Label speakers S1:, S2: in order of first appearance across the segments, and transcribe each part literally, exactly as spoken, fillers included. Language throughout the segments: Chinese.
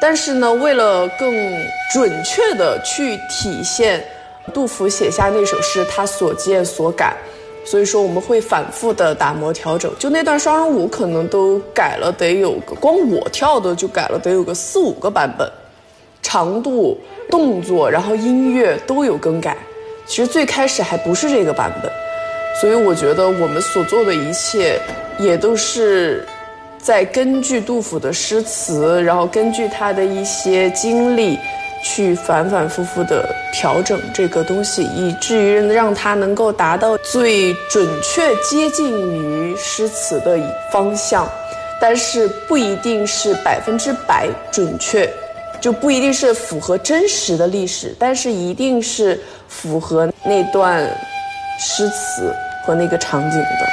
S1: 但是呢，为了更准确地去体现杜甫写下那首诗他所见所感，所以说我们会反复的打磨调整。就那段双人舞可能都改了得有个，光我跳的就改了得有个四五个版本，长度、动作，然后音乐都有更改。其实最开始还不是这个版本，所以我觉得我们所做的一切也都是在根据杜甫的诗词，然后根据他的一些经历去反反复复的调整这个东西，以至于让它能够达到最准确接近于诗词的方向，但是不一定是百分之百准确，就不一定是符合真实的历史，但是一定是符合那段诗词和那个场景的。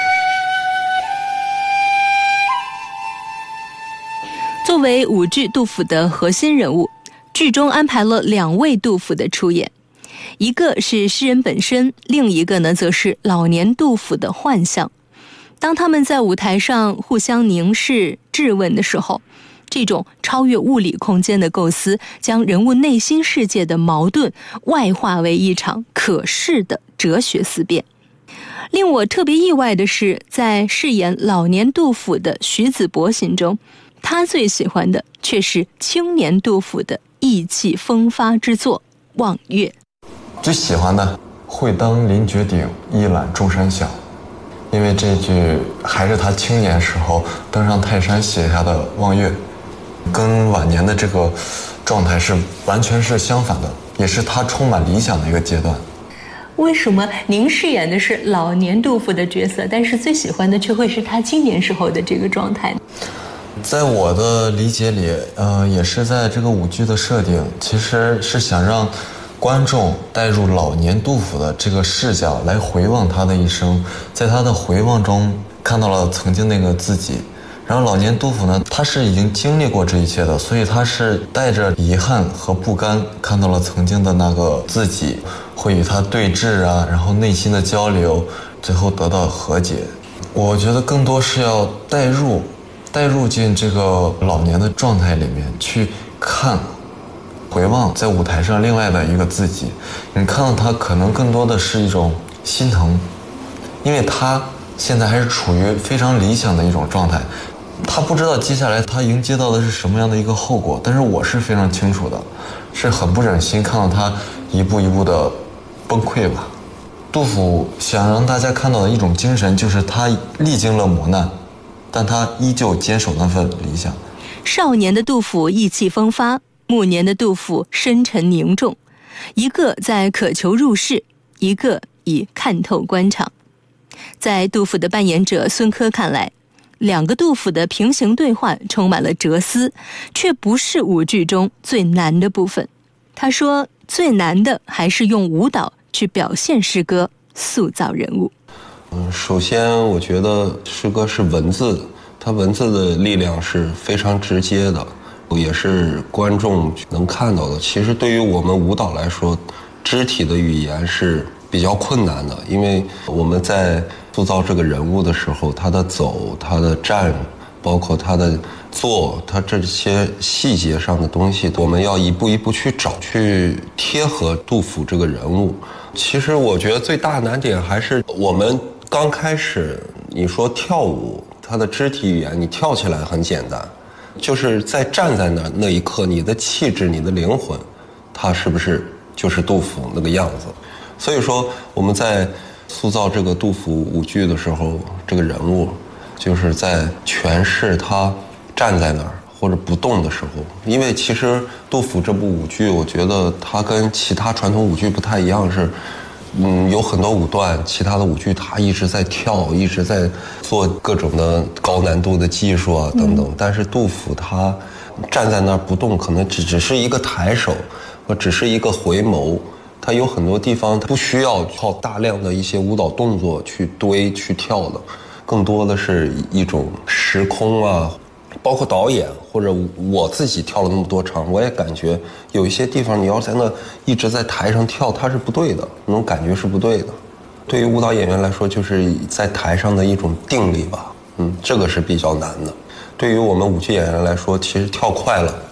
S2: 作为舞剧杜甫的核心人物，剧中安排了两位杜甫的出演，一个是诗人本身，另一个呢则是老年杜甫的幻象。当他们在舞台上互相凝视质问的时候，这种超越物理空间的构思，将人物内心世界的矛盾外化为一场可视的哲学思辨。令我特别意外的是，在饰演老年杜甫的徐子博心中，他最喜欢的却是青年杜甫的意气风发之作《望月》。
S3: 最喜欢的会当凌绝顶，一览众山小，因为这句还是他青年时候登上泰山写下的望月，跟晚年的这个状态是完全是相反的，也是他充满理想的一个阶段。
S2: 为什么您饰演的是老年杜甫的角色，但是最喜欢的却会是他青年时候的这个状态？
S3: 在我的理解里，呃，也是在这个舞剧的设定，其实是想让观众带入老年杜甫的这个视角来回望他的一生，在他的回望中看到了曾经那个自己。然后老年杜甫呢，他是已经经历过这一切的，所以他是带着遗憾和不甘看到了曾经的那个自己，会与他对峙啊，然后内心的交流，最后得到和解。我觉得更多是要带入带入进这个老年的状态里面去看，回望在舞台上另外的一个自己，你看到他可能更多的是一种心疼，因为他现在还是处于非常理想的一种状态，他不知道接下来他迎接到的是什么样的一个后果，但是我是非常清楚的，是很不忍心看到他一步一步的崩溃吧。杜甫想让大家看到的一种精神，就是他历经了磨难，但他依旧坚守那份理想。
S2: 少年的杜甫意气风发，暮年的杜甫深沉凝重，一个在渴求入世，一个已看透官场。在杜甫的扮演者孙科看来，两个杜甫的平行对话充满了哲思，却不是舞剧中最难的部分。他说，最难的还是用舞蹈去表现诗歌，塑造人物。
S4: 嗯，首先我觉得诗歌是文字，它文字的力量是非常直接的，也是观众能看到的。其实对于我们舞蹈来说，肢体的语言是比较困难的，因为我们在塑造这个人物的时候，他的走，他的站，包括他的坐，他这些细节上的东西，我们要一步一步去找，去贴合杜甫这个人物。其实我觉得最大难点还是我们刚开始，你说跳舞，他的肢体语言，你跳起来很简单，就是在站在那那一刻，你的气质，你的灵魂，他是不是就是杜甫那个样子？所以说我们在塑造这个杜甫舞剧的时候，这个人物就是在诠释他站在那儿或者不动的时候。因为其实杜甫这部舞剧，我觉得它跟其他传统舞剧不太一样，是嗯，有很多舞段，其他的舞剧它一直在跳，一直在做各种的高难度的技术啊等等，但是杜甫他站在那儿不动，可能只只是一个抬手，或只是一个回眸，它有很多地方不需要靠大量的一些舞蹈动作去堆去跳的，更多的是一种时空啊，包括导演或者我自己跳了那么多场，我也感觉有一些地方你要在那一直在台上跳，它是不对的，那种感觉是不对的。对于舞蹈演员来说，就是在台上的一种定力吧，嗯，这个是比较难的。对于我们舞剧演员来说，其实跳快了